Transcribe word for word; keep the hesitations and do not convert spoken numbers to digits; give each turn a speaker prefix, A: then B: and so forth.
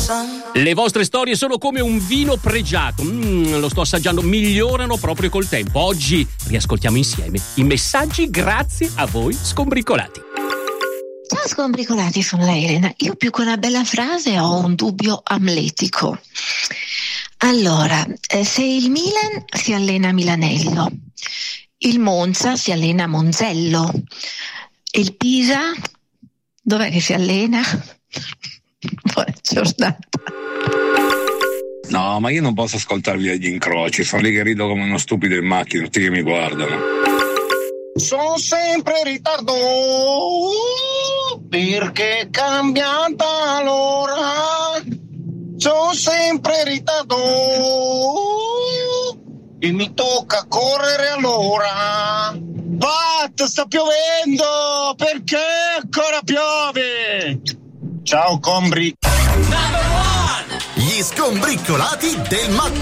A: Le vostre storie sono come un vino pregiato, mm, lo sto assaggiando, migliorano proprio col tempo. Oggi riascoltiamo insieme i messaggi grazie a voi scombricolati.
B: Ciao scombricolati, sono la Elena. Io più che una bella frase ho un dubbio amletico. Allora, eh, se il Milan si allena Milanello, il Monza si allena Monzello, il Pisa dov'è che si allena? Buona giornata.
C: No, ma io non posso ascoltarvi agli incroci, sono lì che rido come uno stupido in macchina, tutti che mi guardano.
D: Sono sempre in ritardo perché cambiata l'ora. Sono sempre in ritardo e mi tocca correre allora. Pat, sta piovendo, perché ancora piove? Ciao combri.
E: Gli scombricolati del mattino.